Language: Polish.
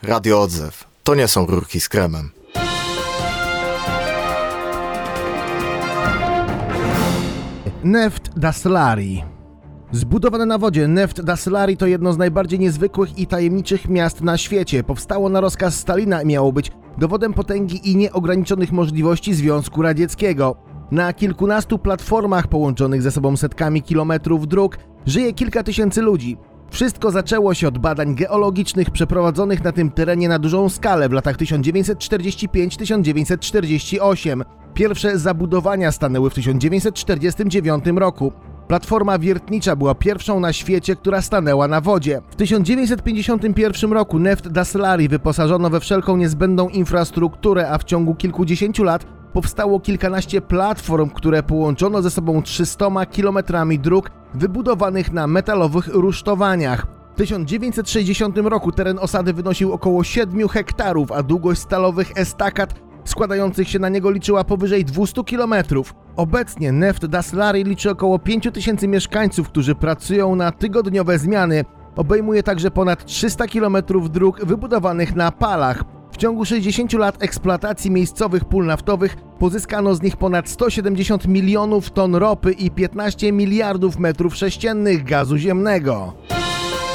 Radio Odzew. To nie są rurki z kremem. Neft Daslari. Zbudowane na wodzie, Neft Daslari to jedno z najbardziej niezwykłych i tajemniczych miast na świecie. Powstało na rozkaz Stalina i miało być dowodem potęgi i nieograniczonych możliwości Związku Radzieckiego. Na kilkunastu platformach połączonych ze sobą setkami kilometrów dróg żyje kilka tysięcy ludzi. Wszystko zaczęło się od badań geologicznych przeprowadzonych na tym terenie na dużą skalę w latach 1945-1948. Pierwsze zabudowania stanęły w 1949 roku. Platforma wiertnicza była pierwszą na świecie, która stanęła na wodzie. W 1951 roku Neft Daslari wyposażono we wszelką niezbędną infrastrukturę, a w ciągu kilkudziesięciu lat powstało kilkanaście platform, które połączono ze sobą 300 kilometrami dróg wybudowanych na metalowych rusztowaniach. W 1960 roku teren osady wynosił około 7 hektarów, a długość stalowych estakad składających się na niego liczyła powyżej 200 kilometrów. Obecnie Neft Daslari liczy około 5000 mieszkańców, którzy pracują na tygodniowe zmiany. Obejmuje także ponad 300 kilometrów dróg wybudowanych na palach. W ciągu 60 lat eksploatacji miejscowych pól naftowych pozyskano z nich ponad 170 milionów ton ropy i 15 miliardów metrów sześciennych gazu ziemnego.